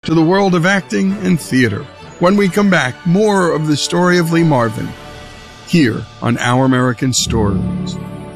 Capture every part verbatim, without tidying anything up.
to the world of acting and theater. When we come back, more of the story of Lee Marvin here on Our American Stories.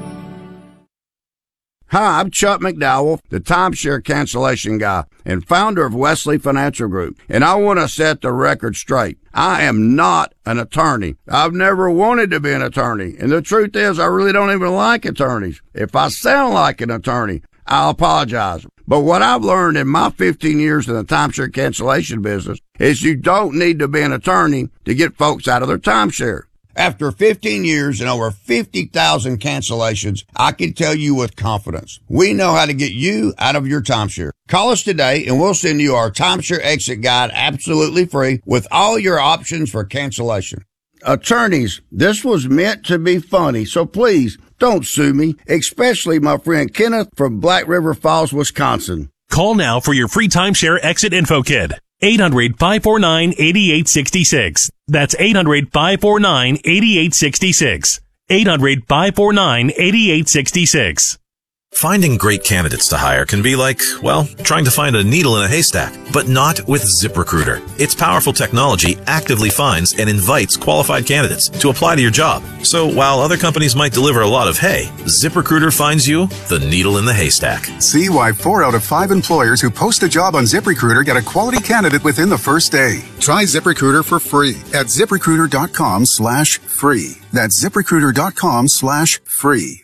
Hi, I'm Chuck McDowell, the timeshare cancellation guy and founder of Wesley Financial Group, and I want to set the record straight. I am not an attorney. I've never wanted to be an attorney, and the truth is I really don't even like attorneys. If I sound like an attorney, I'll apologize. But what I've learned in my fifteen years in the timeshare cancellation business is you don't need to be an attorney to get folks out of their timeshare. After fifteen years and over fifty thousand cancellations, I can tell you with confidence, we know how to get you out of your timeshare. Call us today and we'll send you our timeshare exit guide absolutely free with all your options for cancellation. Attorneys, this was meant to be funny, so please don't sue me, especially my friend Kenneth from Black River Falls, Wisconsin. Call now for your free timeshare exit info kit. eight hundred, five four nine, eight eight six six. That's eight hundred, five four nine, eight eight six six. eight hundred, five four nine, eight eight six six. Finding great candidates to hire can be like, well, trying to find a needle in a haystack, but not with ZipRecruiter. Its powerful technology actively finds and invites qualified candidates to apply to your job. So while other companies might deliver a lot of hay, ZipRecruiter finds you the needle in the haystack. See why four out of five employers who post a job on ZipRecruiter get a quality candidate within the first day. Try ZipRecruiter for free at ZipRecruiter.com slash free. That's ZipRecruiter.com slash free.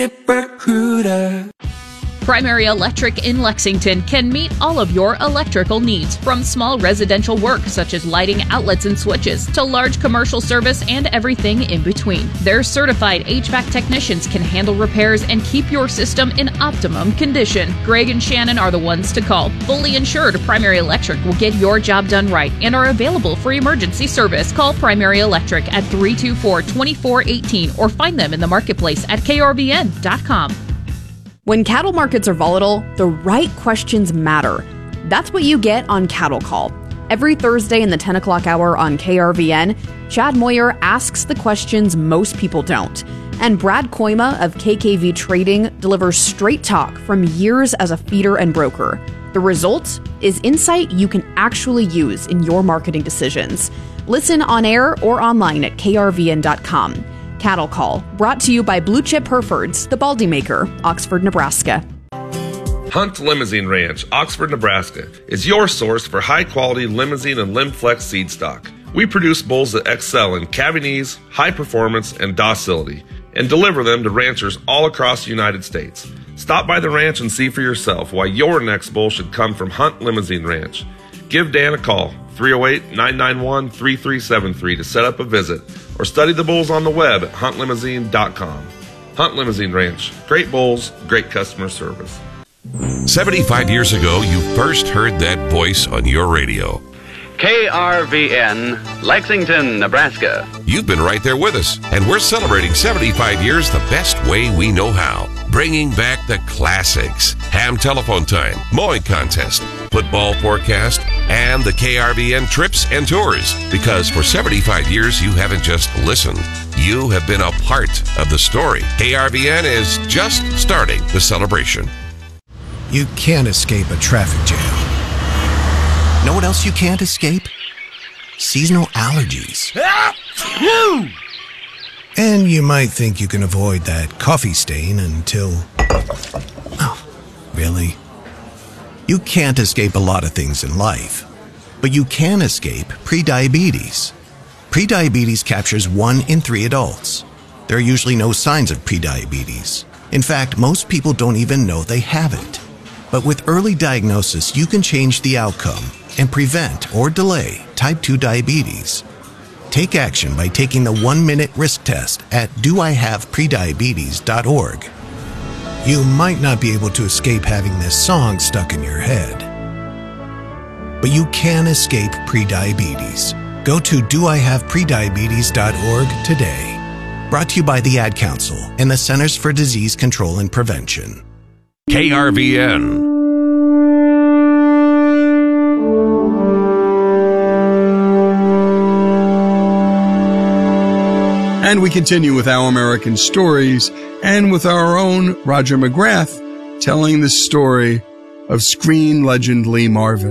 ZipRecruiter. Primary Electric in Lexington can meet all of your electrical needs, from small residential work such as lighting, outlets, and switches, to large commercial service and everything in between. Their certified H V A C technicians can handle repairs and keep your system in optimum condition. Greg and Shannon are the ones to call. Fully insured, Primary Electric will get your job done right and are available for emergency service. Call Primary Electric at three two four, two four one eight or find them in the marketplace at K R V N dot com. When cattle markets are volatile, the right questions matter. That's what you get on Cattle Call. Every Thursday in the ten o'clock hour on K R V N, Chad Moyer asks the questions most people don't. And Brad Koima of K K V Trading delivers straight talk from years as a feeder and broker. The result is insight you can actually use in your marketing decisions. Listen on air or online at K R V N dot com. Cattle Call, brought to you by Blue Chip Herefords, the Baldy Maker, Oxford, Nebraska. Hunt Limousine Ranch, Oxford, Nebraska, is your source for high-quality limousine and Limflex seed stock. We produce bulls that excel in calving ease, high performance, and docility, and deliver them to ranchers all across the United States. Stop by the ranch and see for yourself why your next bull should come from Hunt Limousine Ranch. Give Dan a call, three oh eight, nine nine one, three three seven three, to set up a visit, or study the bulls on the web at hunt limousine dot com. Hunt Limousine Ranch. Great bulls, great customer service. seventy-five years ago, you first heard that voice on your radio. K R V N, Lexington, Nebraska. You've been right there with us, and we're celebrating seventy-five years the best way we know how. Bringing back the classics. Ham telephone time, mowing contest, football forecast, and the K R V N trips and tours. Because for seventy-five years, you haven't just listened. You have been a part of the story. K R V N is just starting the celebration. You can't escape a traffic jam. Know what else you can't escape? Seasonal allergies. And you might think you can avoid that coffee stain until... Oh, really? You can't escape a lot of things in life, but you can escape prediabetes. Prediabetes captures one in three adults. There are usually no signs of prediabetes. In fact, most people don't even know they have it. But with early diagnosis, you can change the outcome and prevent or delay type two diabetes. Take action by taking the one-minute risk test at do I have prediabetes dot org. You might not be able to escape having this song stuck in your head, but you can escape prediabetes. Go to do I have prediabetes dot org today. Brought to you by the Ad Council and the Centers for Disease Control and Prevention. K R V N. And we continue with Our American Stories and with our own Roger McGrath telling the story of screen legend Lee Marvin.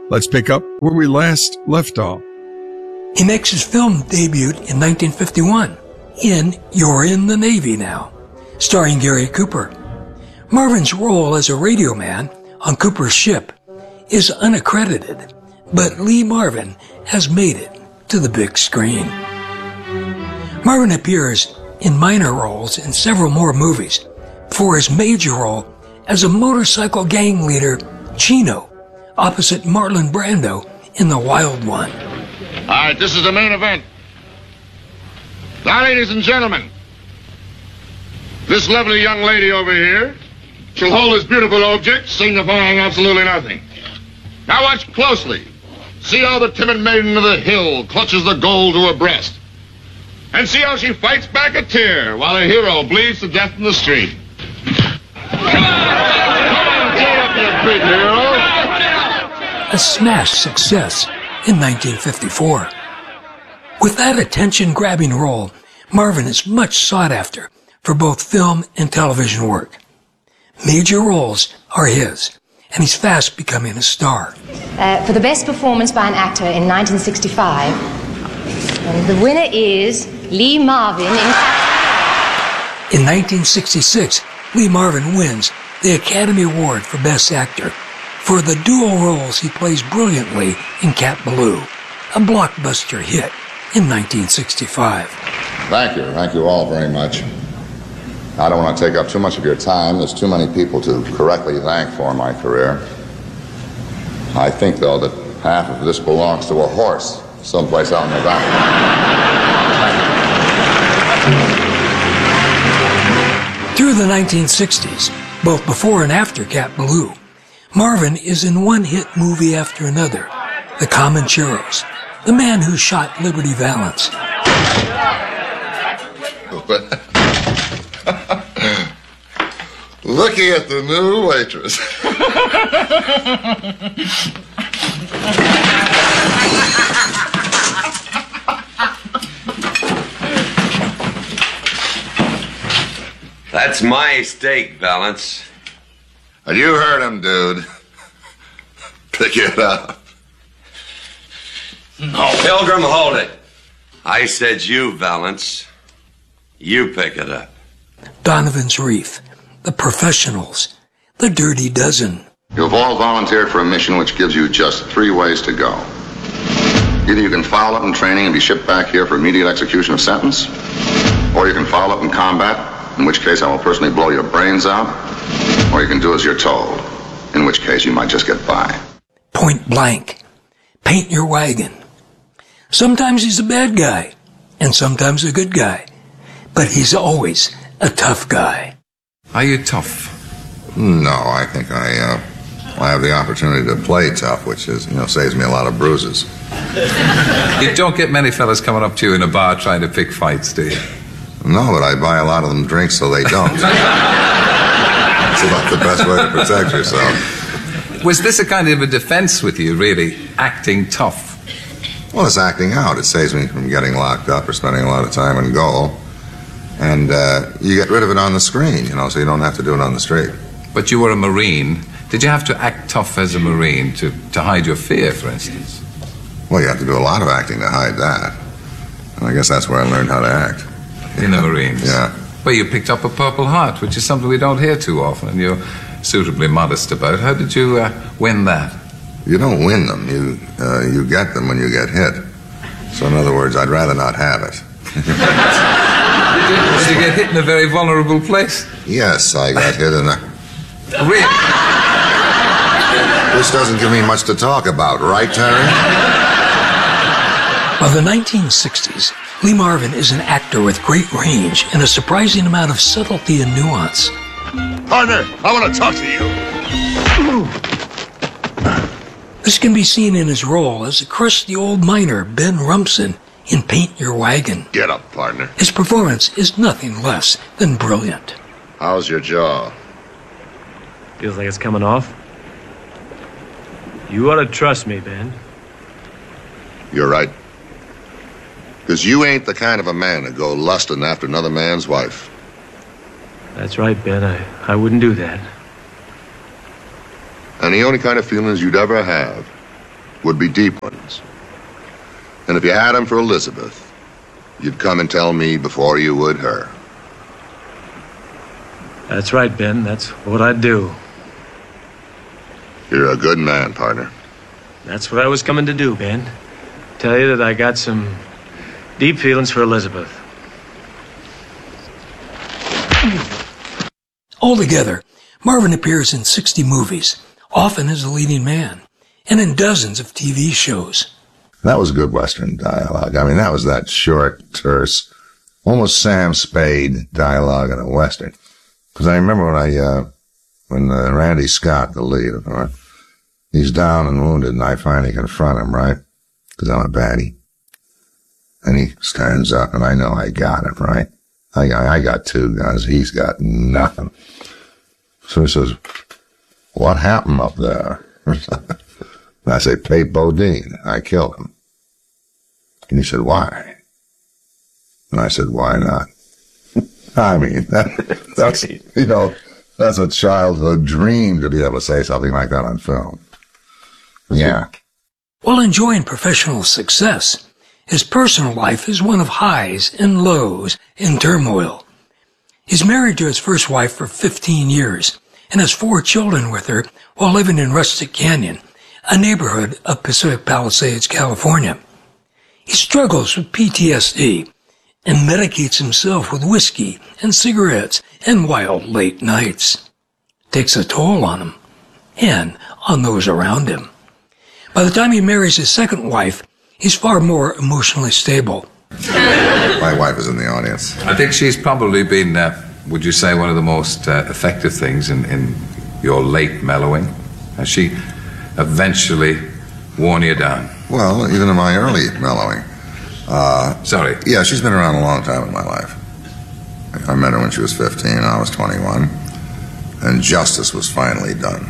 Let's pick up where we last left off. He makes his film debut in nineteen fifty-one in You're in the Navy Now, starring Gary Cooper. Marvin's role as a radio man on Cooper's ship is unaccredited, but Lee Marvin has made it to the big screen. Marvin appears in minor roles in several more movies for his major role as a motorcycle gang leader, Chino, opposite Marlon Brando in The Wild One. All right, this is the main event. Now, ladies and gentlemen, this lovely young lady over here shall hold this beautiful object, signifying absolutely nothing. Now watch closely. See how the timid maiden of the hill clutches the gold to her breast. And see how she fights back a tear while her hero bleeds to death in the street. Come on, get up, you big hero. A smash success in nineteen fifty-four. With that attention-grabbing role, Marvin is much sought after for both film and television work. Major roles are his, and he's fast becoming a star. Uh, for the best performance by an actor in nineteen sixty-five, and the winner is Lee Marvin in... In nineteen sixty-six, Lee Marvin wins the Academy Award for Best Actor for the dual roles he plays brilliantly in Cat Ballou, a blockbuster hit in nineteen sixty-five. Thank you. Thank you all very much. I don't want to take up too much of your time. There's too many people to correctly thank for my career. I think, though, that half of this belongs to a horse someplace out in the valley. Through the nineteen sixties, both before and after Cat Ballou, Marvin is in one hit movie after another. The Comancheros, The Man Who Shot Liberty Valance. Looking at the new waitress. That's my steak, Valance. You heard him, dude. Pick it up. No. Pilgrim, hold it. I said you, Valance. You pick it up. Donovan's Reef, The Professionals, The Dirty Dozen. You've all volunteered for a mission which gives you just three ways to go. Either you can foul up in training and be shipped back here for immediate execution of sentence, or you can foul up in combat, in which case I will personally blow your brains out, or you can do as you're told, in which case you might just get by. Point Blank, Paint Your Wagon. Sometimes he's a bad guy, and sometimes a good guy, but he's always a tough guy. Are you tough? No, I think I, uh, I have the opportunity to play tough, which is, you know, saves me a lot of bruises. You don't get many fellas coming up to you in a bar trying to pick fights, do you? No, but I buy a lot of them drinks so they don't. It's about the best way to protect yourself. Was this a kind of a defense with you, really, acting tough? Well, it's acting out. It saves me from getting locked up or spending a lot of time in gaol. And uh, you get rid of it on the screen, you know, so you don't have to do it on the street. But you were a Marine. Did you have to act tough as a Marine to, to hide your fear, for instance? Well, you have to do a lot of acting to hide that. And I guess that's where I learned how to act. In the Marines? Yeah. Well, you picked up a Purple Heart, which is something we don't hear too often, and you're suitably modest about. How did you uh, win that? You don't win them. You, uh, you get them when you get hit. So in other words, I'd rather not have it. Did you get hit in a very vulnerable place? Yes, I got hit in a... Really? This doesn't give me much to talk about, right, Terry? By the nineteen sixties, Lee Marvin is an actor with great range and a surprising amount of subtlety and nuance. Partner, I want to talk to you. This can be seen in his role as a crusty old miner, Ben Rumson, in Paint Your Wagon. Get up, partner. His performance is nothing less than brilliant. How's your jaw? Feels like it's coming off. You ought to trust me, Ben. You're right. Because you ain't the kind of a man to go lusting after another man's wife. That's right, Ben. I, I wouldn't do that. And the only kind of feelings you'd ever have would be deep ones. And if you had them for Elizabeth, you'd come and tell me before you would her. That's right, Ben. That's what I'd do. You're a good man, partner. That's what I was coming to do, Ben. Tell you that I got some deep feelings for Elizabeth. Altogether, Marvin appears in sixty movies, often as a leading man, and in dozens of T V shows. That was good Western dialogue. I mean, that was that short, terse, almost Sam Spade dialogue in a Western. Because I remember when I, uh, when uh, Randy Scott, the lead, uh, he's down and wounded, and I finally confront him, right? Because I'm a baddie. And he stands up, and I know I got him, right? I got, I got two guns. He's got nothing. So he says, what happened up there? And I say, Pate Bodine. I killed him. And he said, why? And I said, why not? I mean, that, that's, you know, that's a childhood dream to be able to say something like that on film. Yeah. While enjoying professional success, his personal life is one of highs and lows and turmoil. He's married to his first wife for fifteen years and has four children with her while living in Rustic Canyon, a neighborhood of Pacific Palisades, California. He struggles with P T S D and medicates himself with whiskey and cigarettes and wild late nights. Takes a toll on him and on those around him. By the time he marries his second wife, he's far more emotionally stable. My wife is in the audience. I think she's probably been, uh, would you say, one of the most uh, effective things in, in your late mellowing? Has she eventually worn you down? Well, even in my early mellowing. Uh, Sorry. Yeah, she's been around a long time in my life. I met her when she was fifteen, and I was twenty-one. And justice was finally done.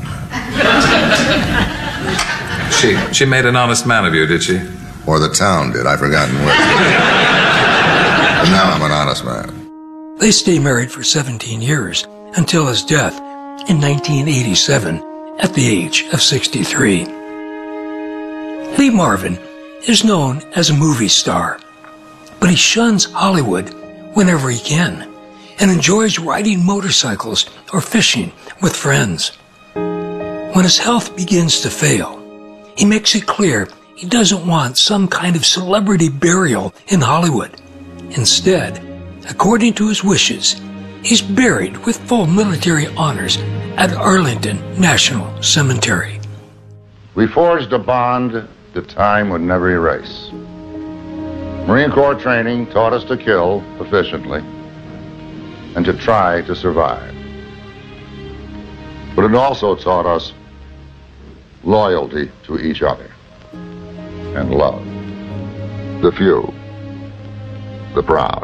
She she made an honest man of you, did she? Or the town did, I've forgotten which. But now I'm an honest man. They stay married for seventeen years until his death in nineteen eighty-seven at the age of sixty-three. Lee Marvin is known as a movie star, but he shuns Hollywood whenever he can and enjoys riding motorcycles or fishing with friends. When his health begins to fail, he makes it clear he doesn't want some kind of celebrity burial in Hollywood. Instead, according to his wishes, he's buried with full military honors at Arlington National Cemetery. We forged a bond that time would never erase. Marine Corps training taught us to kill efficiently and to try to survive. But it also taught us loyalty to each other and love. The few, the proud.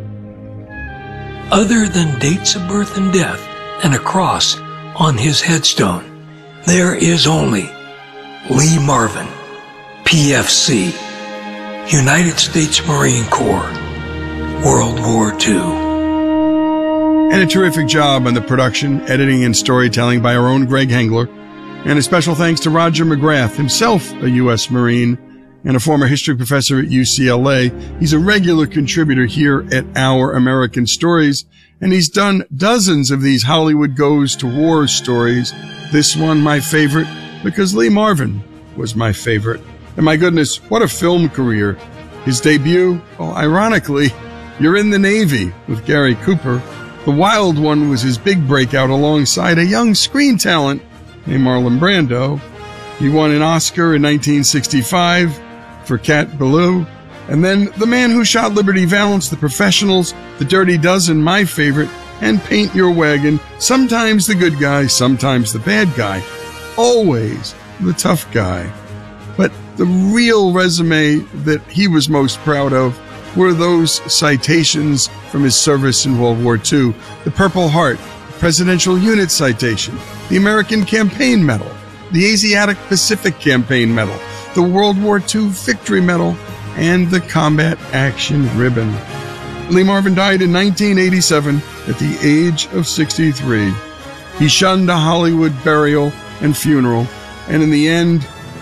Other than dates of birth and death and a cross on his headstone, there is only Lee Marvin, P F C, United States Marine Corps, World War Two. And a terrific job on the production, editing, and storytelling by our own Greg Hengler. And a special thanks to Roger McGrath, himself a U S Marine and a former history professor at U C L A. He's a regular contributor here at Our American Stories, and he's done dozens of these Hollywood Goes to War stories. This one, my favorite, because Lee Marvin was my favorite. And my goodness, what a film career. His debut, well, ironically, You're in the Navy with Gary Cooper. The Wild One was his big breakout alongside a young screen talent named Marlon Brando. He won an Oscar in nineteen sixty-five for Cat Ballou. And then The Man Who Shot Liberty Valance, The Professionals, The Dirty Dozen, my favorite, and Paint Your Wagon. Sometimes the good guy, sometimes the bad guy. Always the tough guy. But the real resume that he was most proud of were those citations from his service in World War Two. The Purple Heart, the Presidential Unit Citation, the American Campaign Medal, the Asiatic Pacific Campaign Medal, the World War Two Victory Medal, and the Combat Action Ribbon. Lee Marvin died in nineteen eighty-seven at the age of sixty-three. He shunned a Hollywood burial and funeral, and in the end,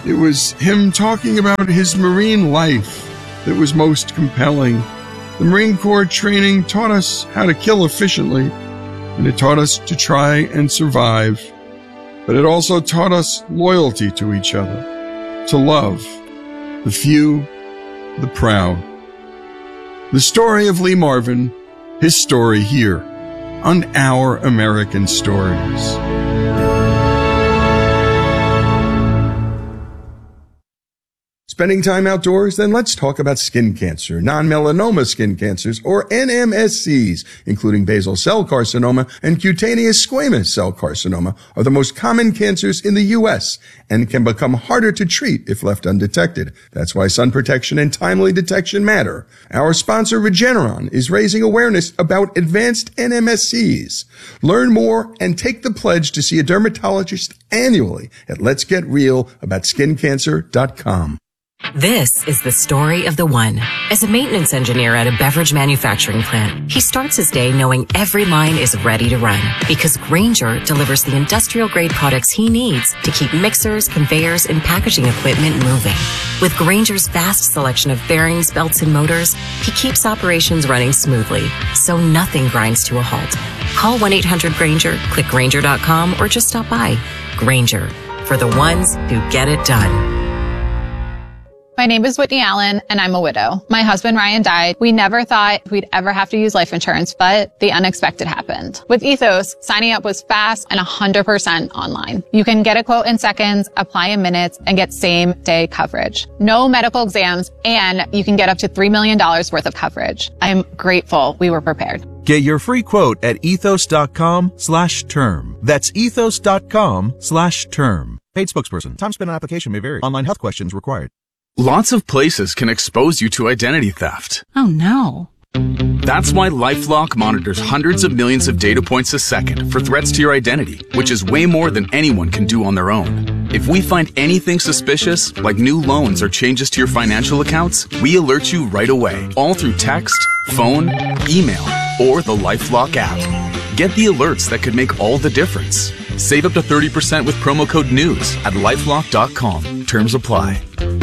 It was him talking about his Marine life that was most compelling. The Marine Corps training taught us how to kill efficiently, and it taught us to try and survive. But it also taught us loyalty to each other, to love the few, the proud. The story of Lee Marvin, his story here on Our American Stories. Spending time outdoors? Then let's talk about skin cancer. Non-melanoma skin cancers, or N M S Cs, including basal cell carcinoma and cutaneous squamous cell carcinoma, are the most common cancers in the U S and can become harder to treat if left undetected. That's why sun protection and timely detection matter. Our sponsor, Regeneron, is raising awareness about advanced N M S Cs. Learn more and take the pledge to see a dermatologist annually at lets get real about skin cancer dot com. This is the story of the one. As a maintenance engineer at a beverage manufacturing plant, he starts his day knowing every line is ready to run because Grainger delivers the industrial-grade products he needs to keep mixers, conveyors, and packaging equipment moving. With Grainger's vast selection of bearings, belts, and motors, he keeps operations running smoothly, so nothing grinds to a halt. Call one eight hundred Grainger, click Grainger dot com, or just stop by. Grainger, for the ones who get it done. My name is Whitney Allen, and I'm a widow. My husband, Ryan, died. We never thought we'd ever have to use life insurance, but the unexpected happened. With Ethos, signing up was fast and one hundred percent online. You can get a quote in seconds, apply in minutes, and get same-day coverage. No medical exams, and you can get up to three million dollars worth of coverage. I'm grateful we were prepared. Get your free quote at ethos.com slash term. That's ethos.com slash term. Paid spokesperson. Time spent on application may vary. Online health questions required. Lots of places can expose you to identity theft. Oh no. That's why LifeLock monitors hundreds of millions of data points a second for threats to your identity, which is way more than anyone can do on their own. If we find anything suspicious, like new loans or changes to your financial accounts, we alert you right away, all through text, phone, email, or the LifeLock app. Get the alerts that could make all the difference. Save up to thirty percent with promo code NEWS at lifelock dot com. Terms apply.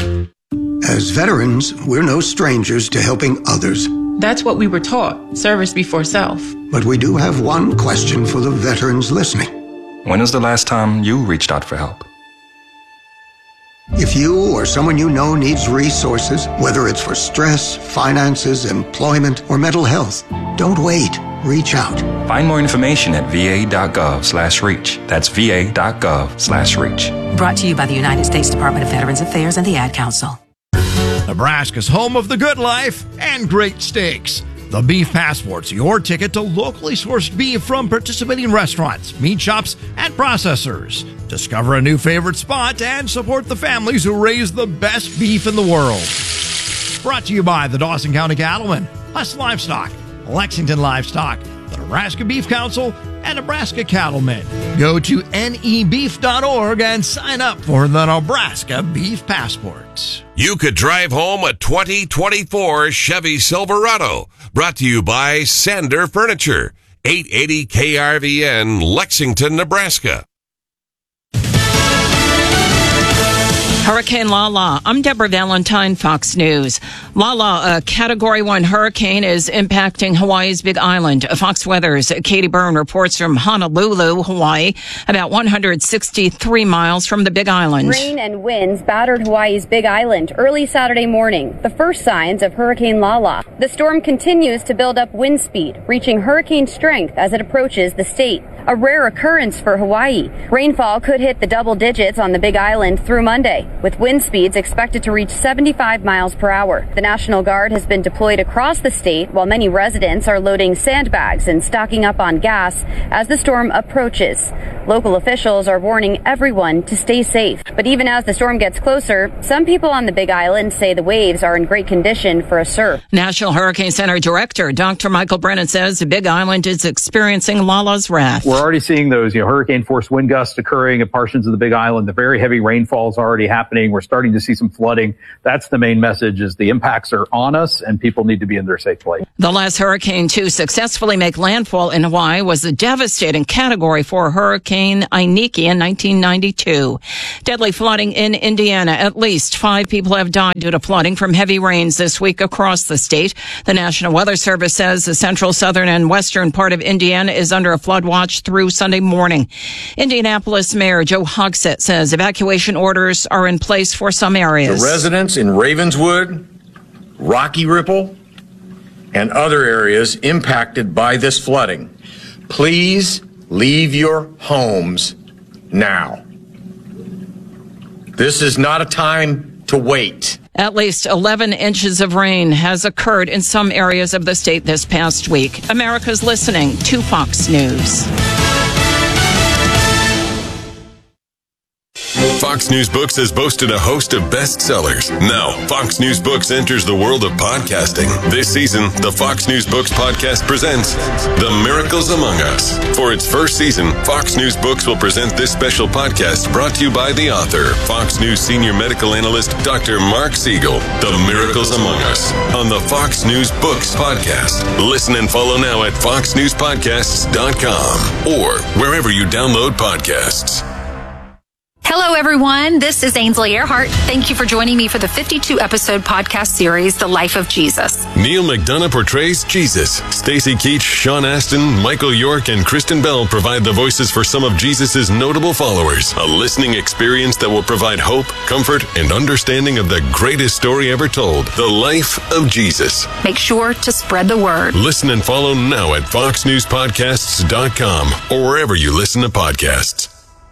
As veterans, we're no strangers to helping others. That's what we were taught, service before self. But we do have one question for the veterans listening. When was the last time you reached out for help? If you or someone you know needs resources, whether it's for stress, finances, employment, or mental health, don't wait. Reach out. Find more information at va.gov slash reach. That's va.gov slash reach. Brought to you by the United States Department of Veterans Affairs and the Ad Council. Nebraska's home of the good life and great steaks. The Beef Passport's your ticket to locally sourced beef from participating restaurants, meat shops, and processors. Discover a new favorite spot and support the families who raise the best beef in the world. Brought to you by the Dawson County Cattlemen, Huss Livestock, Lexington Livestock, the Nebraska Beef Council, and Nebraska Cattlemen. Go to N E beef dot org and sign up for the Nebraska Beef Passport. You could drive home a twenty twenty-four Chevy Silverado. Brought to you by Sander Furniture. eight eighty K R V N, Lexington, Nebraska. Hurricane Lala. I'm Deborah Valentine, Fox News. Lala, a Category one hurricane, is impacting Hawaii's Big Island. Fox Weather's Katie Byrne reports from Honolulu, Hawaii, about one hundred sixty-three miles from the Big Island. Rain and winds battered Hawaii's Big Island early Saturday morning, the first signs of Hurricane Lala. The storm continues to build up wind speed, reaching hurricane strength as it approaches the state. A rare occurrence for Hawaii. Rainfall could hit the double digits on the Big Island through Monday, with wind speeds expected to reach seventy-five miles per hour. The National Guard has been deployed across the state, while many residents are loading sandbags and stocking up on gas as the storm approaches. Local officials are warning everyone to stay safe. But even as the storm gets closer, some people on the Big Island say the waves are in great condition for a surf. National Hurricane Center Director Doctor Michael Brennan says the Big Island is experiencing Lala's wrath. We're already seeing those, you know, hurricane-force wind gusts occurring at portions of the Big Island. The very heavy rainfall is already happening. happening. We're starting to see some flooding. That's the main message, is the impacts are on us and people need to be in their safe place. The last hurricane to successfully make landfall in Hawaii was the devastating Category four Hurricane Iniki in nineteen ninety-two. Deadly flooding in Indiana. At least five people have died due to flooding from heavy rains this week across the state. The National Weather Service says the central, southern, and western part of Indiana is under a flood watch through Sunday morning. Indianapolis Mayor Joe Hogsett says evacuation orders are in place for some areas. The residents in Ravenswood, Rocky Ripple, and other areas impacted by this flooding, please leave your homes now. This is not a time to wait. At least eleven inches of rain has occurred in some areas of the state this past week. America's listening to Fox News. Fox News Books has boasted a host of bestsellers. Now, Fox News Books enters the world of podcasting. This season, the Fox News Books podcast presents The Miracles Among Us. For its first season, Fox News Books will present this special podcast brought to you by the author, Fox News senior medical analyst, Doctor Mark Siegel. The Miracles Among Us on the Fox News Books podcast. Listen and follow now at fox news podcasts dot com or wherever you download podcasts. Hello, everyone. This is Ainsley Earhart. Thank you for joining me for the fifty-two episode podcast series, The Life of Jesus. Neil McDonough portrays Jesus. Stacy Keach, Sean Astin, Michael York, and Kristen Bell provide the voices for some of Jesus' notable followers. A listening experience that will provide hope, comfort, and understanding of the greatest story ever told, the life of Jesus. Make sure to spread the word. Listen and follow now at fox news podcasts dot com or wherever you listen to podcasts.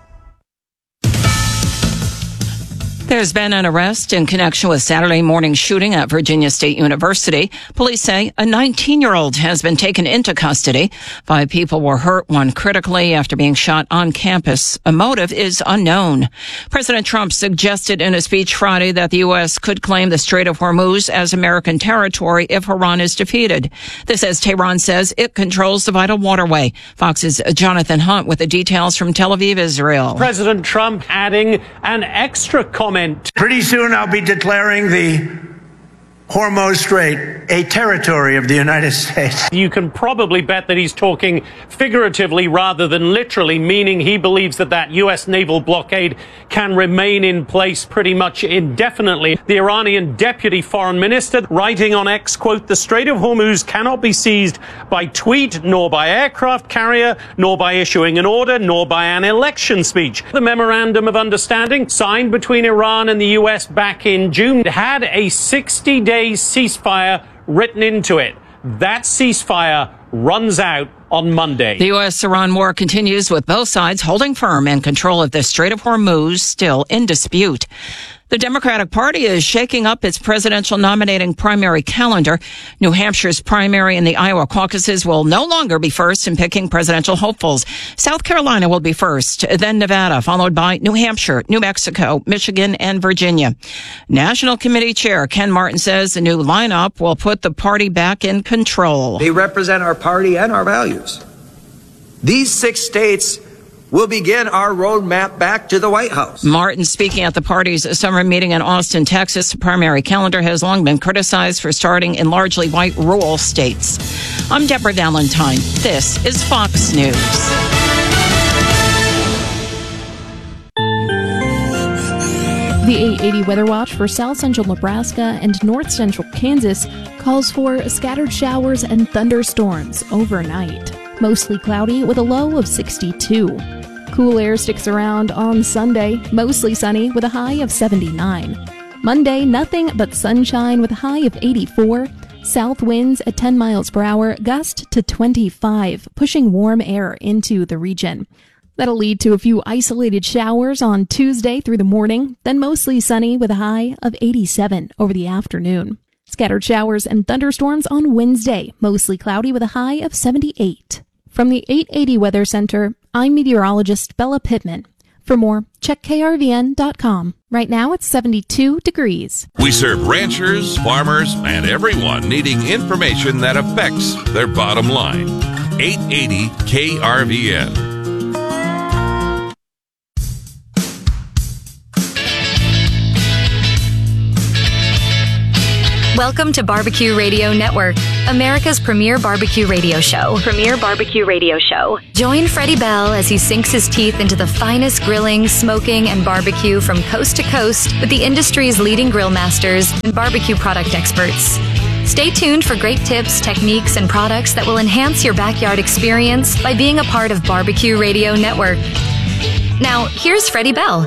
There's been an arrest in connection with Saturday morning shooting at Virginia State University. Police say a nineteen-year-old has been taken into custody. Five people were hurt, one critically, after being shot on campus. A motive is unknown. President Trump suggested in a speech Friday that the U S could claim the Strait of Hormuz as American territory if Iran is defeated. This as Tehran says it controls the vital waterway. Fox's Jonathan Hunt with the details from Tel Aviv, Israel. President Trump adding an extra comment. Pretty soon I'll be declaring the Hormuz Strait a territory of the United States. You can probably bet that he's talking figuratively rather than literally, meaning he believes that that U S naval blockade can remain in place pretty much indefinitely. The Iranian deputy foreign minister writing on X, quote, "The Strait of Hormuz cannot be seized by tweet, nor by aircraft carrier, nor by issuing an order, nor by an election speech." The memorandum of understanding signed between Iran and the U S back in June had a sixty-day ceasefire written into it. That ceasefire runs out on Monday. The U S-Iran war continues with both sides holding firm and control of the Strait of Hormuz still in dispute. The Democratic Party is shaking up its presidential nominating primary calendar. New Hampshire's primary and the Iowa caucuses will no longer be first in picking presidential hopefuls. South Carolina will be first, then Nevada, followed by New Hampshire, New Mexico, Michigan, and Virginia. National Committee Chair Ken Martin says the new lineup will put the party back in control. They represent our party and our values. These six states will begin our roadmap back to the White House. Martin speaking at the party's summer meeting in Austin, Texas. The primary calendar has long been criticized for starting in largely white rural states. I'm Deborah Valentine. This is Fox News. The eight eighty Weather Watch for South Central Nebraska and North Central Kansas calls for scattered showers and thunderstorms overnight. Mostly cloudy with a low of sixty-two. Cool air sticks around on Sunday, mostly sunny with a high of seventy-nine. Monday, nothing but sunshine with a high of eighty-four. South winds at ten miles per hour, gust to twenty-five, pushing warm air into the region. That'll lead to a few isolated showers on Tuesday through the morning, then mostly sunny with a high of eighty-seven over the afternoon. Scattered showers and thunderstorms on Wednesday, mostly cloudy with a high of seventy-eight. From the eight eighty Weather Center, I'm meteorologist Bella Pittman. For more, check K R V N dot com. Right now it's seventy-two degrees. We serve ranchers, farmers, and everyone needing information that affects their bottom line. eight eighty K R V N. Welcome to Barbecue Radio Network, America's premier barbecue radio show. Premier barbecue radio show. Join Freddie Bell as he sinks his teeth into the finest grilling, smoking, and barbecue from coast to coast with the industry's leading grill masters and barbecue product experts. Stay tuned for great tips, techniques, and products that will enhance your backyard experience by being a part of Barbecue Radio Network. Now, here's Freddie Bell.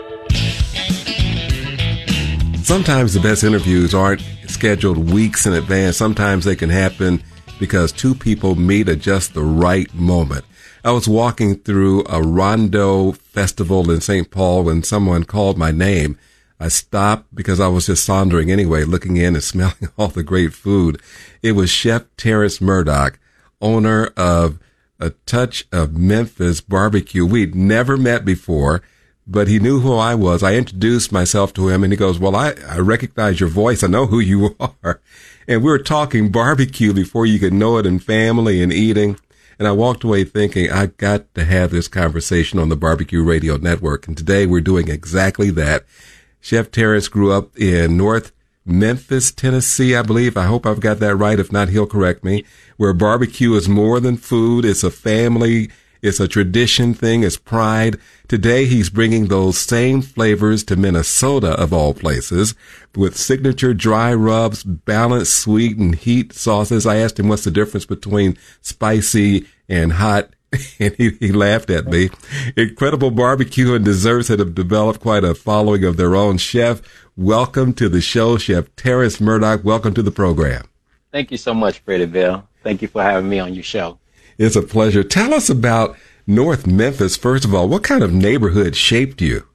Sometimes the best interviews aren't scheduled weeks in advance. Sometimes they can happen because two people meet at just the right moment. I was walking through a Rondo festival in Saint Paul when someone called my name. I stopped because I was just sauntering anyway, looking in and smelling all the great food. It was Chef Terrence Murdoch, owner of A Touch of Memphis Barbecue. We'd never met before, but he knew who I was. I introduced myself to him, and he goes, well, I, I recognize your voice. I know who you are. And we were talking barbecue before you could know it, and family and eating. And I walked away thinking, I got to have this conversation on the Barbecue Radio Network. And today we're doing exactly that. Chef Terrence grew up in North Memphis, Tennessee, I believe. I hope I've got that right. If not, he'll correct me. Where barbecue is more than food. It's a family. It's a tradition thing. It's pride. Today, he's bringing those same flavors to Minnesota, of all places, with signature dry rubs, balanced sweet and heat sauces. I asked him what's the difference between spicy and hot, and he, he laughed at me. Incredible barbecue and desserts that have developed quite a following of their own. Chef, welcome to the show. Chef Terrence Murdoch, welcome to the program. Thank you so much, Freddie Bell. Thank you for having me on your show. It's a pleasure. Tell us about North Memphis, first of all. What kind of neighborhood shaped you?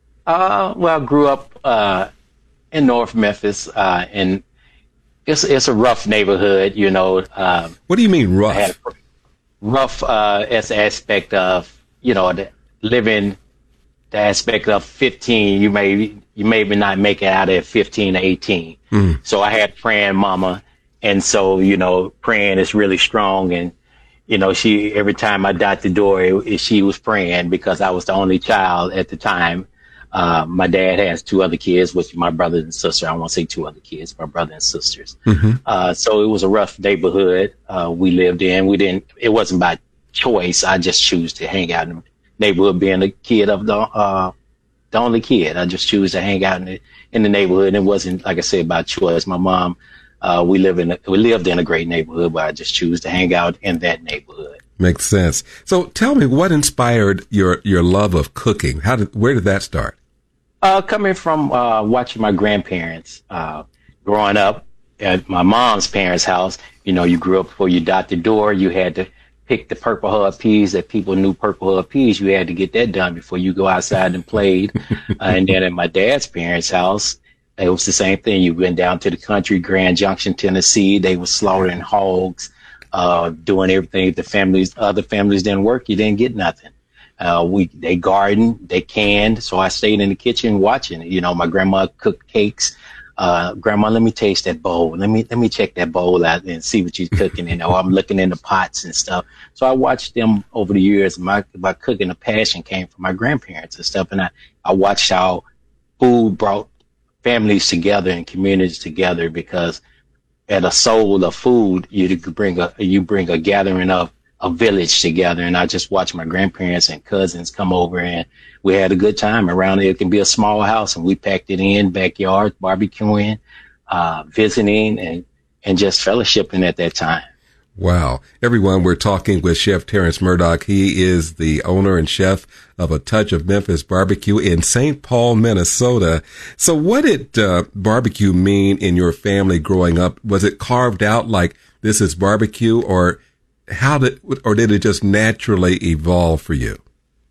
Uh, well, I grew up uh, in North Memphis, uh, and it's it's a rough neighborhood, you know. Uh, what do you mean rough? I had a, rough uh, as the aspect of, you know, the living, the aspect of fifteen, you may you maybe not make it out at fifteen or eighteen. Mm. So I had praying mama, and so, you know, praying is really strong, and you know, she, every time I got the door, it, it, she was praying because I was the only child at the time. Uh, my dad has two other kids, which my brother and sister. I won't say two other kids, my brother and sisters. Mm-hmm. Uh, so it was a rough neighborhood, uh, we lived in. We didn't, it wasn't by choice. I just choose to hang out in the neighborhood, being a kid of the, uh, the only kid. I just choose to hang out in the, in the neighborhood. It wasn't, like I said, by choice. My mom, Uh, we live in a, we lived in a great neighborhood, but I just choose to hang out in that neighborhood. Makes sense. So tell me, what inspired your, your love of cooking? How did, where did that start? Uh, coming from, uh, watching my grandparents, uh, growing up at my mom's parents' house. You know, you grew up before you got the door. You had to pick the Purple Heart peas that people knew Purple Heart peas. You had to get that done before you go outside and played. uh, and then at my dad's parents' house, it was the same thing. You went down to the country, Grand Junction, Tennessee. They were slaughtering hogs, uh, doing everything. The families, other families didn't work. You didn't get nothing. Uh, we, they gardened, they canned. So I stayed in the kitchen watching it. You know, my grandma cooked cakes. Uh, grandma, let me taste that bowl. Let me, let me check that bowl out and see what you're cooking. And, oh, I'm looking in the pots and stuff. So I watched them over the years. My, my cooking, a passion came from my grandparents and stuff. And I, I watched how food brought families together and communities together, because at a soul of food, you bring a, you bring a gathering of a village together. And I just watched my grandparents and cousins come over, and we had a good time around it. It can be a small house, and we packed it in, backyard, barbecuing, uh, visiting, and, and just fellowshipping at that time. Wow. Everyone, we're talking with Chef Terrence Murdoch. He is the owner and chef of A Touch of Memphis Barbecue in Saint Paul, Minnesota. So what did uh, barbecue mean in your family growing up? Was it carved out like this is barbecue, or how did, or did it just naturally evolve for you?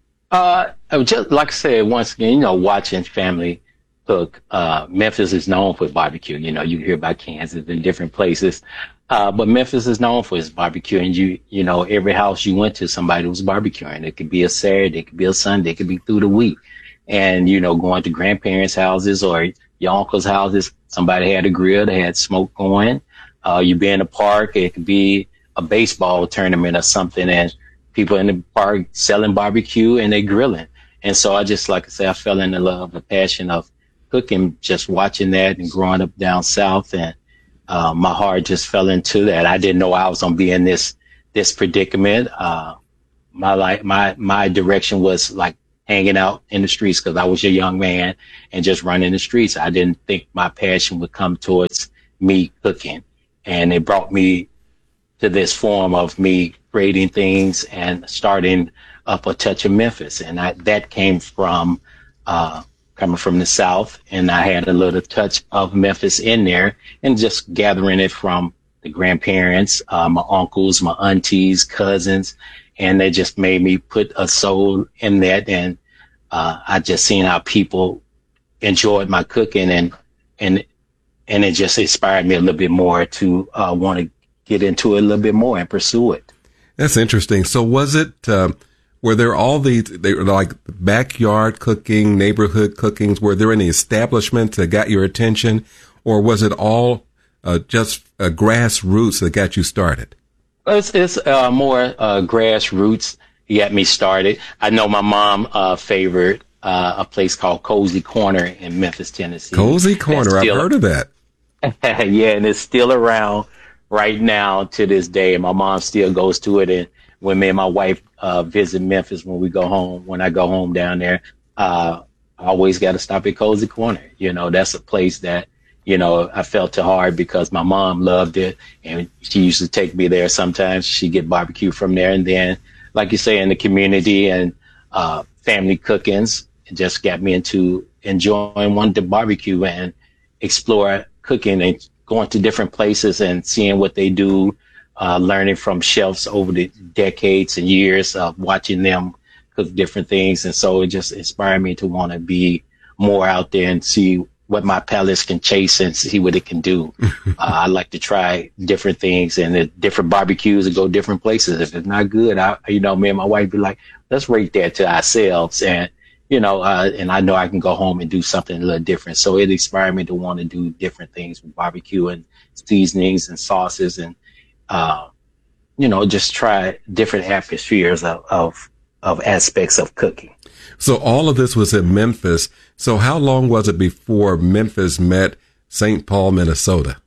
Uh, just like I said, once again, you know, watching family cook. Uh, Memphis is known for barbecue. You know, you hear about Kansas and different places. Uh, but Memphis is known for its barbecue, and you, you know, every house you went to, somebody was barbecuing. It could be a Saturday, it could be a Sunday, it could be through the week. And, you know, going to grandparents' houses or your uncle's houses, somebody had a grill, they had smoke going. Uh, you be in a park, it could be a baseball tournament or something, and people in the park selling barbecue and they grilling. And so I just, like I said, I fell into love, the passion of cooking, just watching that and growing up down south. And uh, my heart just fell into that. I didn't know I was going to be in this, this predicament. Uh, my life, my, my direction was like hanging out in the streets because I was a young man and just running the streets. I didn't think my passion would come towards me cooking. And it brought me to this form of me creating things and starting up A Touch of Memphis. And I, that came from, uh, coming from the South. And I had a little touch of Memphis in there and just gathering it from the grandparents, uh, my uncles, my aunties, cousins. And they just made me put a soul in that. And, uh, I just seen how people enjoyed my cooking and, and, and it just inspired me a little bit more to, uh, want to get into it a little bit more and pursue it. That's interesting. So was it, uh, were there all these, they were like backyard cooking, neighborhood cookings? Were there any establishments that got your attention, or was it all uh, just uh, grassroots that got you started? It's, it's uh, more uh, grassroots got me started. I know my mom uh, favored uh, a place called Cozy Corner in Memphis, Tennessee. Cozy Corner, I've heard of that. Yeah, and it's still around right now to this day. My mom still goes to it, and when me and my wife uh, visit Memphis, when we go home, when I go home down there, uh, I always got to stop at Cozy Corner. You know, that's a place that, you know, I felt too hard because my mom loved it, and she used to take me there sometimes. She'd get barbecue from there, and then, like you say, in the community and uh, family cookings, it just got me into enjoying wanting to barbecue and explore cooking and going to different places and seeing what they do, uh, learning from chefs over the decades and years of watching them cook different things. And so it just inspired me to want to be more out there and see what my palates can chase and see what it can do. uh, I like to try different things and the different barbecues and go different places. If it's not good, I, you know, me and my wife be like, let's rate that to ourselves. And, you know, uh, and I know I can go home and do something a little different. So it inspired me to want to do different things with barbecue and seasonings and sauces and, uh, you know, just try different atmospheres of, of, of aspects of cooking. So all of this was in Memphis. So how long was it before Memphis met Saint Paul, Minnesota?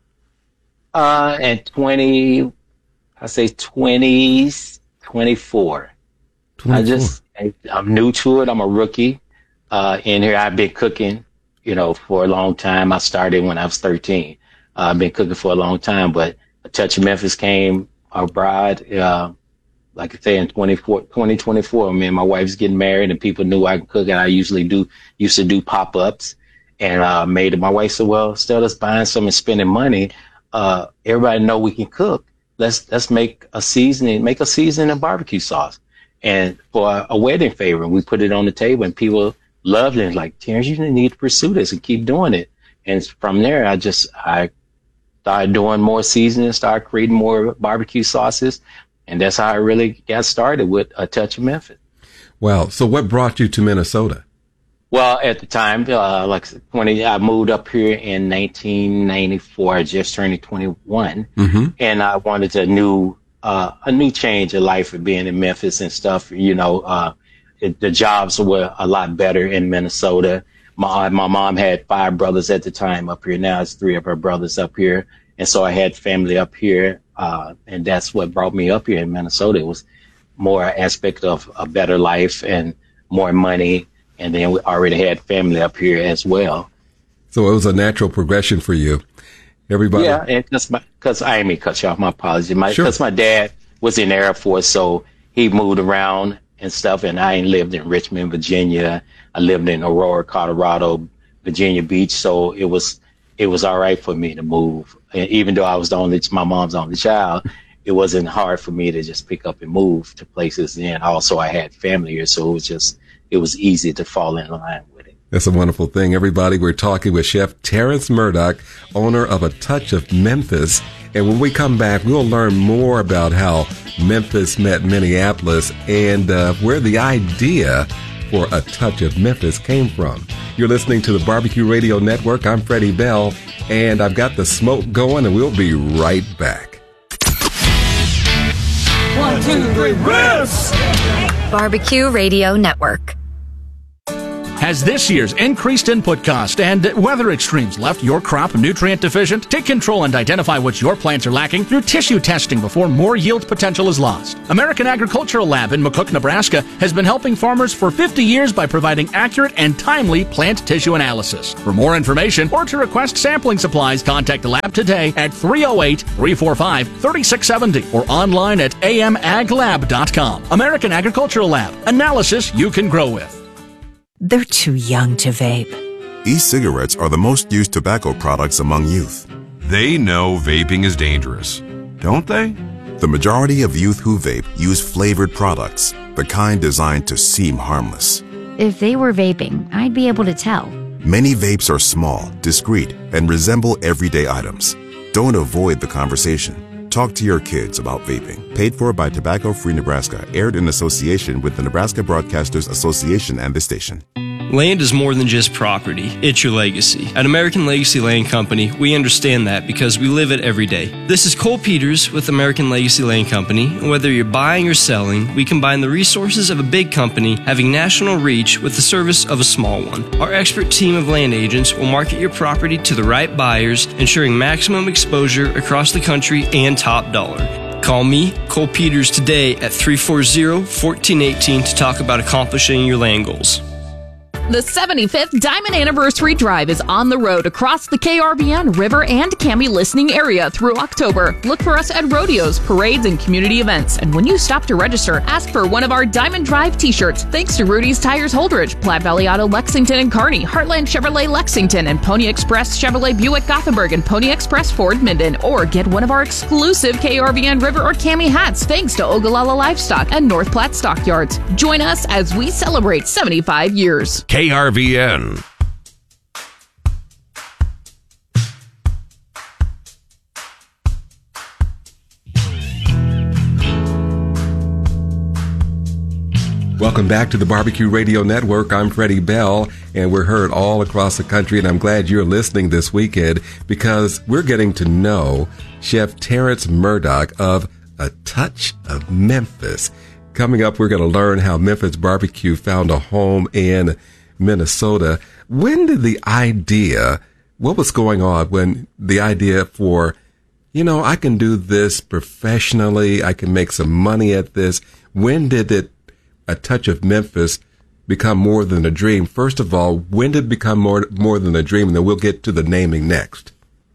Uh, and twenty, I say twenty, twenty-four. twenty-four. I just, I, I'm new to it. I'm a rookie, uh, in here. I've been cooking, you know, for a long time. I started when I was thirteen. Uh, I've been cooking for a long time, but A Touch of Memphis came abroad, uh, like I say, in twenty twenty-four, me and my wife's getting married and people knew I could cook, and I usually do, used to do pop-ups and, uh, made it. My wife said, well, instead of buying some and spending money, uh, everybody know we can cook. Let's, let's make a seasoning, make a seasoning and barbecue sauce. And for a, a wedding favor, we put it on the table and people loved it. Like, Terrence, you need to pursue this and keep doing it. And from there, I just, I started doing more seasoning, started creating more barbecue sauces. And that's how I really got started with A Touch of Memphis. Wow. So what brought you to Minnesota? Well, at the time, uh, like twenty, I moved up here in nineteen ninety-four. I just turned twenty-one, mm-hmm. and I wanted a new, uh, a new change of life of being in Memphis and stuff. You know, uh, it, the jobs were a lot better in Minnesota. My, my mom had five brothers at the time up here. Now it's three of her brothers up here. And so I had family up here. Uh, and that's what brought me up here in Minnesota. It was more aspect of a better life and more money. And then we already had family up here as well. So it was a natural progression for you. Everybody. Yeah. And cause my, cause I didn't mean to cut you off. My apologies. My, sure. Cause my dad was in the Air Force. So he moved around and stuff. And I lived in Richmond, Virginia. I lived in Aurora, Colorado, Virginia Beach. So it was, it was all right for me to move. And even though I was the only, my mom's only child, it wasn't hard for me to just pick up and move to places. And also I had family here. So it was just, it was easy to fall in line with it. That's a wonderful thing. Everybody, we're talking with Chef Terrence Murdock, owner of A Touch of Memphis. And when we come back, we'll learn more about how Memphis met Minneapolis and uh, where the idea for A Touch of Memphis came from. You're listening to the Barbecue Radio Network. I'm Freddie Bell, and I've got the smoke going, and we'll be right back. One, two, three, riffs! Barbecue Radio Network. Has this year's increased input cost and weather extremes left your crop nutrient deficient? Take control and identify what your plants are lacking through tissue testing before more yield potential is lost. American Agricultural Lab in McCook, Nebraska has been helping farmers for fifty years by providing accurate and timely plant tissue analysis. For more information or to request sampling supplies, contact the lab today at three oh eight, three four five, three six seven zero or online at a m ag lab dot com. American Agricultural Lab. Analysis you can grow with. They're too young to vape. E-cigarettes are the most used tobacco products among youth. They know vaping is dangerous, don't they? The majority of youth who vape use flavored products, the kind designed to seem harmless. If they were vaping, I'd be able to tell. Many vapes are small, discreet, and resemble everyday items. Don't avoid the conversation. Talk to your kids about vaping. Paid for by Tobacco Free Nebraska. Aired in association with the Nebraska Broadcasters Association and the station. Land is more than just property. It's your legacy. At American Legacy Land Company, we understand that because we live it every day. This is Cole Peters with American Legacy Land Company, and whether you're buying or selling, we combine the resources of a big company having national reach with the service of a small one. Our expert team of land agents will market your property to the right buyers, ensuring maximum exposure across the country and top dollar. Call me, Cole Peters, today at three four zero, one four one eight to talk about accomplishing your land goals. The seventy-fifth Diamond Anniversary Drive is on the road across the K R V N, River, and Cami listening area through October. Look for us at rodeos, parades, and community events. And when you stop to register, ask for one of our Diamond Drive t-shirts. Thanks to Rudy's Tires Holdridge, Platte Valley Auto Lexington and Kearney, Heartland Chevrolet Lexington, and Pony Express Chevrolet Buick Gothenburg, and Pony Express Ford Minden. Or get one of our exclusive K R V N, River, or Cami hats thanks to Ogallala Livestock and North Platte Stockyards. Join us as we celebrate seventy-five years. K R V N. Welcome back to the Barbecue Radio Network. I'm Freddie Bell, and we're heard all across the country, and I'm glad you're listening this weekend because we're getting to know Chef Terrence Murdoch of A Touch of Memphis. Coming up, we're going to learn how Memphis barbecue found a home in Minnesota. When did the idea, what was going on when the idea for, you know, I can do this professionally, I can make some money at this, when did it, A Touch of Memphis, become more than a dream? First of all, when did it become more more than a dream? And then we'll get to the naming next.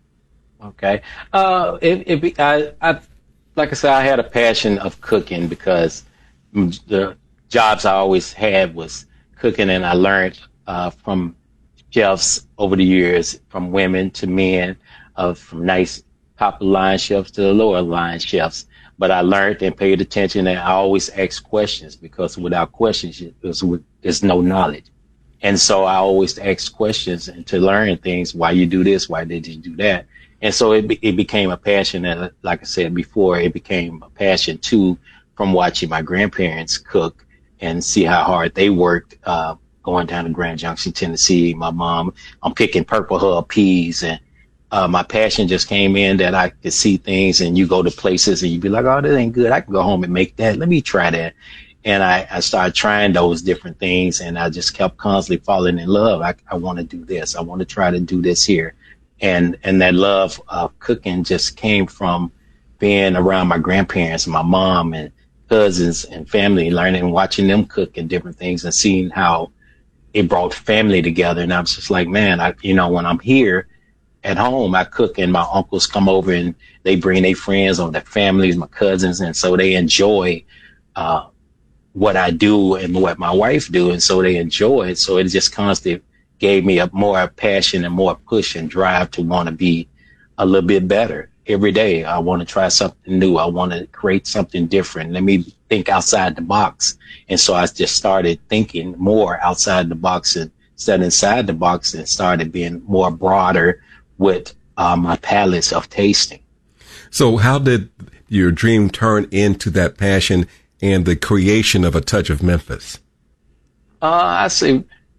Okay. Uh, it, it, I, I, like I said, I had a passion of cooking because the jobs I always had was cooking, and I learned uh, from chefs over the years, from women to men, uh, from nice top of the line chefs to the lower line chefs. But I learned and paid attention, and I always asked questions because without questions, there's, there's no knowledge. And so I always asked questions and to learn things. Why you do this? Why did you do that? And so it be, it became a passion. And like I said before, it became a passion too from watching my grandparents cook and see how hard they worked, uh, going down to Grand Junction, Tennessee. My mom, I'm picking Purple Hub peas, and uh, my passion just came in that I could see things, and you go to places and you be like, oh, that ain't good. I can go home and make that. Let me try that. And I, I started trying those different things, and I just kept constantly falling in love. I, I want to do this. I want to try to do this here. And, and that love of cooking just came from being around my grandparents, my mom and cousins and family, learning and watching them cook and different things and seeing how it brought family together. And I was just like, man, I, you know, when I'm here at home, I cook and my uncles come over and they bring their friends or their families, my cousins. And so they enjoy, uh, what I do and what my wife do. And so they enjoy it. So it just constantly gave me a more passion and more push and drive to want to be a little bit better every day. I want to try something new. I want to create something different. Let me think outside the box. And so I just started thinking more outside the box and instead inside the box, and started being more broader with uh, my palettes of tasting. So how did your dream turn into that passion and the creation of A Touch of Memphis? Uh, I say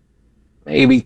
maybe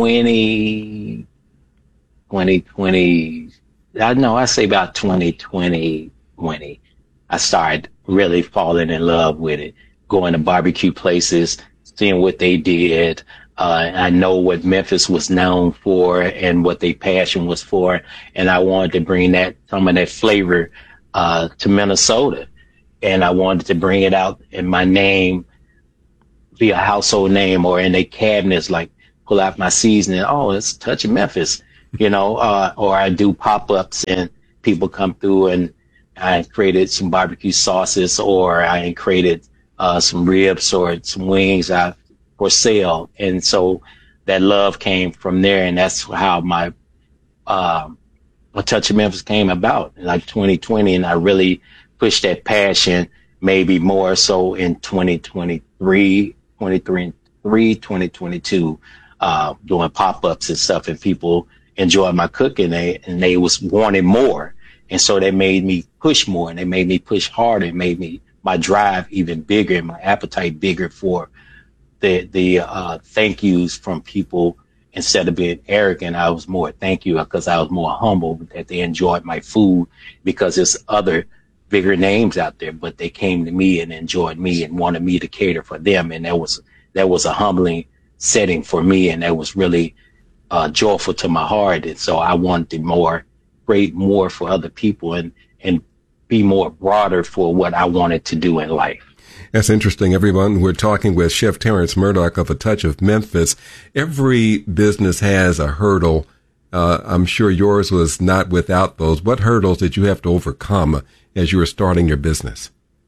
twenty, twenty twenty. I know I say about twenty twenty, twenty. I started really falling in love with it, going to barbecue places, seeing what they did, Uh, I know what Memphis was known for and what their passion was for, and I wanted to bring that some of that flavor uh, to Minnesota, and I wanted to bring it out in my name, be a household name, or in their cabinets, like pull out my seasoning. Oh, it's Touch of Memphis, you know, uh, or I do pop-ups and people come through and I created some barbecue sauces, or I created uh, some ribs or some wings out for sale. And so that love came from there. And that's how my, uh, A Touch of Memphis came about in like twenty twenty. And I really pushed that passion maybe more so in twenty twenty-three, twenty twenty-two, uh, doing pop-ups and stuff, and people enjoyed my cooking, they, and they was wanting more. And so they made me push more, and they made me push harder. It made me, my drive even bigger and my appetite bigger for the, the, uh, thank yous from people. Instead of being arrogant, I was more thank you, because I was more humble that they enjoyed my food, because there's other bigger names out there, but they came to me and enjoyed me and wanted me to cater for them. And that was, that was a humbling setting for me. And that was really, uh, joyful to my heart. And so I wanted to more, create more for other people and, and be more broader for what I wanted to do in life. That's interesting, everyone. We're talking with Chef Terrence Murdock of A Touch of Memphis. Every business has a hurdle. Uh, I'm sure yours was not without those. What hurdles did you have to overcome as you were starting your business?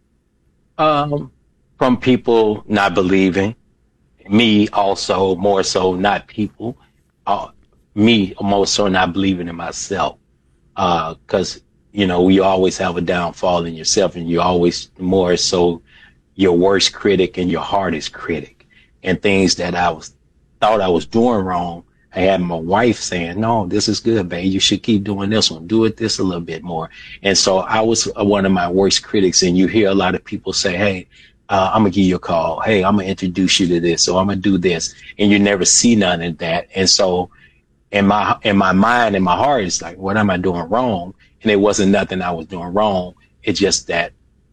Um, from people not believing, me also more so not people, uh, me more so not believing in myself. Uh, cause, you know, you always have a downfall in yourself, and you always more so your worst critic and your hardest critic, and things that I was thought I was doing wrong. I had my wife saying, no, this is good, babe. You should keep doing this one. Do it this a little bit more. And so I was one of my worst critics. And you hear a lot of people say, hey, uh, I'm going to give you a call. Hey, I'm going to introduce you to this. So I'm going to do this. And you never see none of that. And so in my, in my mind, in my heart, it's like, what am I doing wrong? And it wasn't nothing I was doing wrong. It's just that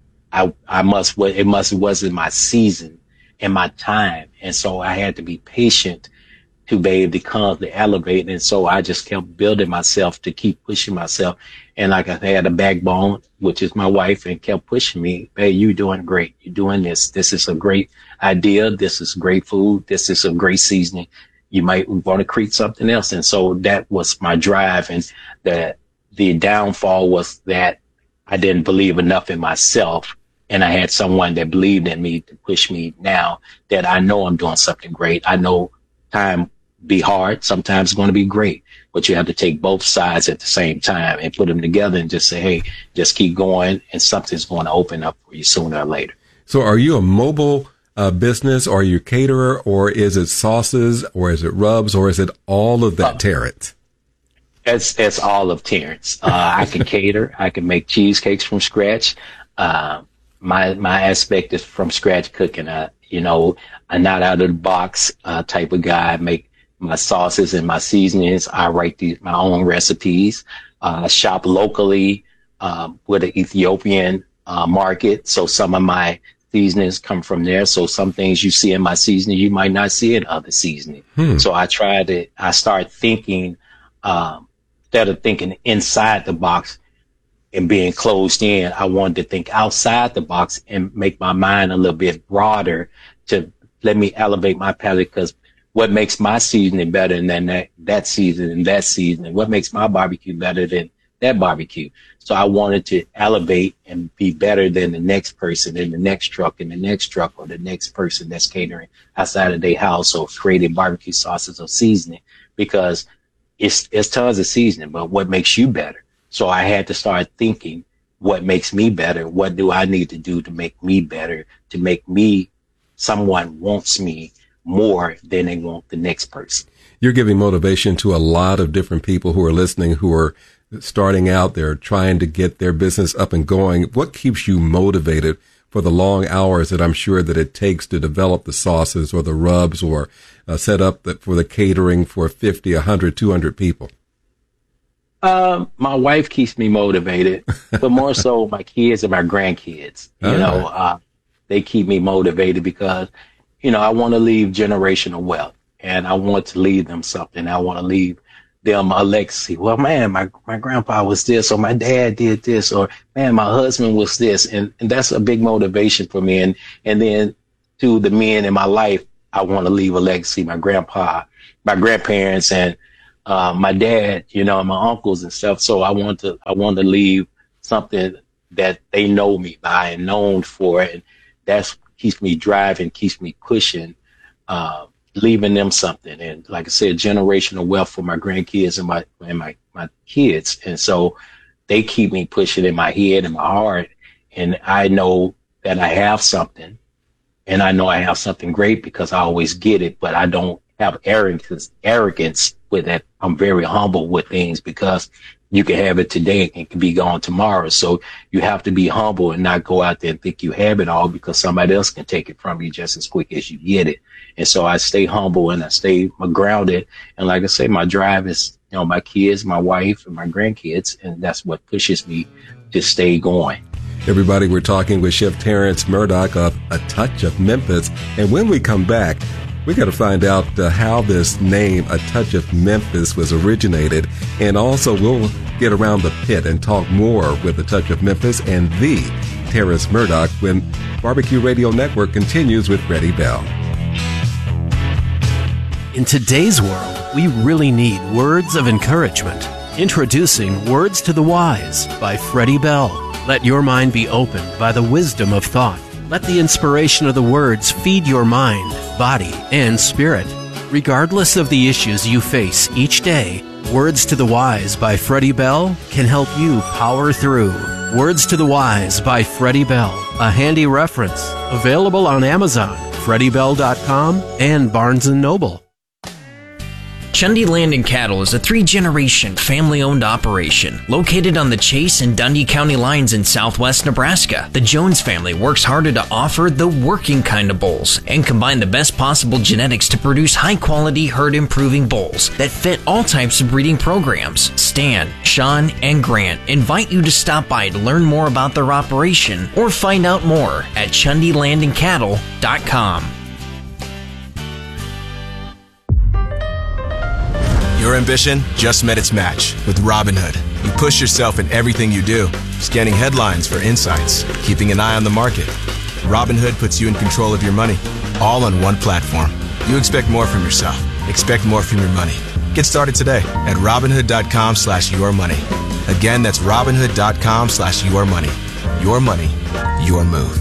I, I must, it must, wasn't my season and my time. And so I had to be patient to be able to come to elevate. And so I just kept building myself to keep pushing myself. And like I had a backbone, which is my wife, and kept pushing me. Hey, you're doing great. You're doing this. This is a great idea. This is great food. This is a great seasoning. You might want to create something else. And so that was my drive. And the, the downfall was that I didn't believe enough in myself. And I had someone that believed in me to push me now that I know I'm doing something great. I know time be hard. Sometimes it's going to be great, but you have to take both sides at the same time and put them together and just say, hey, just keep going, and something's going to open up for you sooner or later. So are you a mobile uh, business? Or are you a caterer, or is it sauces, or is it rubs, or is it all of that, uh, Terrence? It's, it's all of Terrence. Uh, I can cater. I can make cheesecakes from scratch. Uh, my, my aspect is from scratch cooking. Uh, you know, I'm not out of the box, uh, type of guy. I make my sauces and my seasonings. I write these, my own recipes. Uh, shop locally, uh, with an Ethiopian, uh, market. So some of my seasonings come from there. So some things you see in my seasoning, you might not see in other seasoning. Hmm. So I try to, I start thinking, um, instead of thinking inside the box and being closed in, I wanted to think outside the box and make my mind a little bit broader to let me elevate my palate. Because what makes my seasoning better than that, that seasoning, that seasoning? What makes my barbecue better than that barbecue? So I wanted to elevate and be better than the next person and the next truck and the next truck or the next person that's catering outside of their house or creating barbecue sauces or seasoning, because it's, it's tons of seasoning, but what makes you better? So I had to start thinking, what makes me better? What do I need to do to make me better, to make me, someone wants me more than they want the next person? You're giving motivation to a lot of different people who are listening, who are starting out. They're trying to get their business up and going. What keeps you motivated for the long hours that I'm sure that it takes to develop the sauces or the rubs or uh, set up the, for the catering for fifty, one hundred, two hundred people? Um, my wife keeps me motivated, but more so my kids and my grandkids. You uh-huh. know, uh, they keep me motivated because, you know, I want to leave generational wealth. and I want to leave them something. I want to leave them a legacy. Well, man, my, my grandpa was this, or my dad did this, or man, my husband was this. And, and that's a big motivation for me. And, and then to the men in my life, I want to leave a legacy. My grandpa, my grandparents, and uh, my dad, you know, my uncles and stuff. So I want to, I want to leave something that they know me by and known for. And that's keeps me driving, keeps me pushing, uh, leaving them something. And like I said, generational wealth for my grandkids and my, and my, my kids. And so they keep me pushing in my head and my heart. And I know that I have something, and I know I have something great because I always get it, but I don't have arrogance, arrogance with that. I'm very humble with things because you can have it today and it can be gone tomorrow. So you have to be humble and not go out there and think you have it all, because somebody else can take it from you just as quick as you get it. And so I stay humble and I stay grounded. And like I say, my drive is, you know, my kids, my wife, and my grandkids. And that's what pushes me to stay going. Everybody, we're talking with Chef Terrence Murdoch of A Touch of Memphis. And when we come back, we got to find out uh, how this name, A Touch of Memphis, was originated. And also, we'll get around the pit and talk more with A Touch of Memphis and the Terrence Murdoch when Barbecue Radio Network continues with Freddie Bell. In today's world, we really need words of encouragement. Introducing Words to the Wise by Freddie Bell. Let your mind be opened by the wisdom of thought. Let the inspiration of the words feed your mind, body, and spirit. Regardless of the issues you face each day, Words to the Wise by Freddie Bell can help you power through. Words to the Wise by Freddie Bell, a handy reference. Available on Amazon, freddie bell dot com, and Barnes and Noble. Chundy Land and Cattle is a three-generation family-owned operation located on the Chase and Dundee County lines in southwest Nebraska. The Jones family works harder to offer the working kind of bulls and combine the best possible genetics to produce high-quality herd-improving bulls that fit all types of breeding programs. Stan, Sean, and Grant invite you to stop by to learn more about their operation or find out more at chundy land and cattle dot com. Your ambition just met its match with Robinhood. You push yourself in everything you do, scanning headlines for insights, keeping an eye on the market. Robinhood puts you in control of your money, all on one platform. You expect more from yourself. Expect more from your money. Get started today at Robinhood.com slash your money. Again, that's Robinhood.com slash your money. Your money, your move.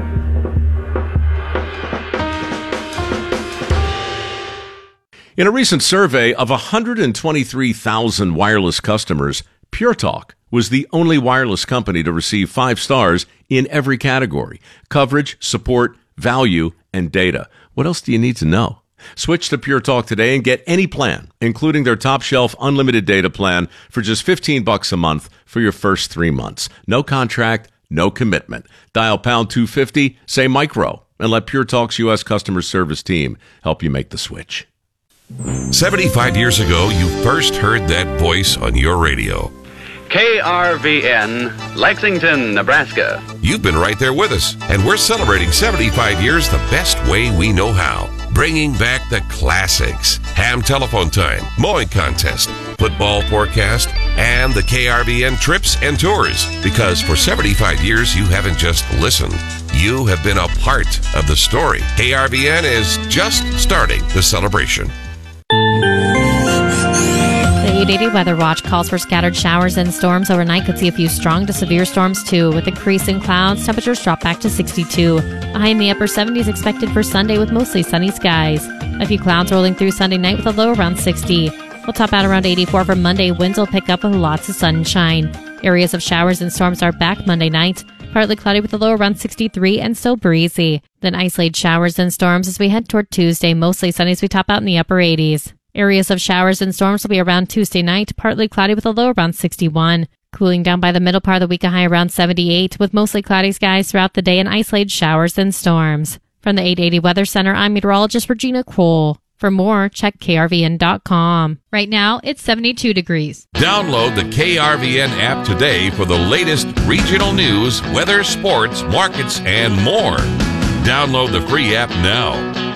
In a recent survey of one hundred twenty-three thousand wireless customers, Pure Talk was the only wireless company to receive five stars in every category: coverage, support, value, and data. What else do you need to know? Switch to Pure Talk today and get any plan, including their top shelf unlimited data plan, for just fifteen bucks a month for your first three months. No contract, no commitment. Dial pound two fifty, say micro, and let Pure Talk's U S customer service team help you make the switch. seventy-five years ago, you first heard that voice on your radio. K R V N, Lexington, Nebraska. You've been right there with us, and we're celebrating seventy-five years the best way we know how. Bringing back the classics: Ham Telephone Time, Mowing Contest, Football Forecast, and the K R V N Trips and Tours. Because for seventy-five years, you haven't just listened. You have been a part of the story. K R V N is just starting the celebration. The eight eighty Weather Watch calls for scattered showers and storms overnight. Could see a few strong to severe storms, too. With increasing clouds, temperatures drop back to sixty-two. A high in the upper seventies expected for Sunday with mostly sunny skies. A few clouds rolling through Sunday night with a low around sixty. We'll top out around eighty-four for Monday. Winds will pick up with lots of sunshine. Areas of showers and storms are back Monday night. Partly cloudy with a low around sixty-three and still breezy. Then isolated showers and storms as we head toward Tuesday. Mostly sunny as we top out in the upper eighties. Areas of showers and storms will be around Tuesday night. Partly cloudy with a low around sixty-one. Cooling down by the middle part of the week, a high around seventy-eight, with mostly cloudy skies throughout the day and isolated showers and storms. From the eight eighty Weather Center, I'm meteorologist Regina Cole. For more, check K R V N dot com. Right now, it's seventy-two degrees. Download the K R V N app today for the latest regional news, weather, sports, markets, and more. Download the free app now.